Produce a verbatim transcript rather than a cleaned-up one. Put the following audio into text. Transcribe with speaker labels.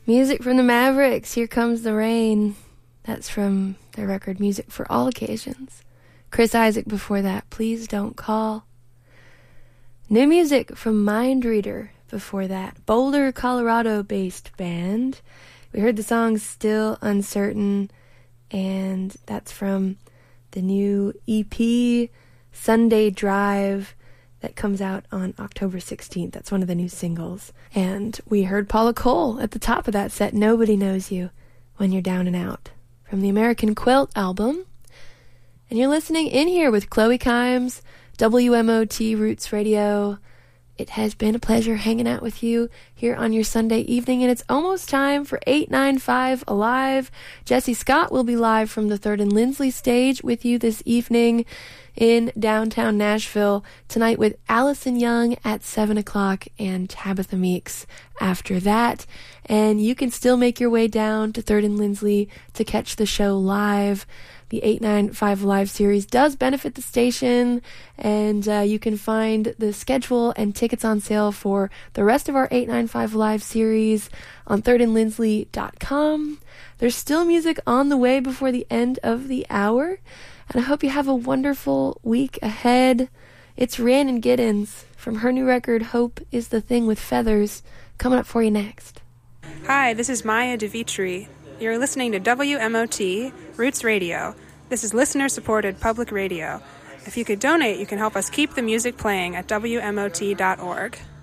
Speaker 1: Music from the Mavericks, Here Comes the Rain. That's from their record Music for All Occasions. Chris Isaak before that, Please Don't Call. New music from Mind Reader before that. Boulder, Colorado-based band. We heard the song Still Uncertain, and that's from the new E P, Sunday Drive, that comes out on October sixteenth. That's one of the new singles. And we heard Paula Cole at the top of that set, Nobody Knows You When You're Down and Out, from the American Quilt album. And you're listening In Here with Chloe Kimes, W M O T Roots Radio. It has been a pleasure hanging out with you here on your Sunday evening, and it's almost time for eight ninety-five Alive. Jesse Scott will be live from the Third and Lindsley stage with you this evening in downtown Nashville tonight with Allison Young at seven o'clock and Tabitha Meeks after that. And you can still make your way down to Third and Lindsley to catch the show live. The eight ninety-five Live series does benefit the station, and uh, you can find the schedule and tickets on sale for the rest of our eight ninety-five Live series on third and lindsley dot com. There's still music on the way before the end of the hour, and I hope you have a wonderful week ahead. It's Rhiannon Giddens from her new record, Hope is the Thing with Feathers, coming up for you next.
Speaker 2: Hi, this is Maya DeVitri. You're listening to W M O T Roots Radio. This is listener-supported public radio. If you could donate, you can help us keep the music playing at W M O T dot org.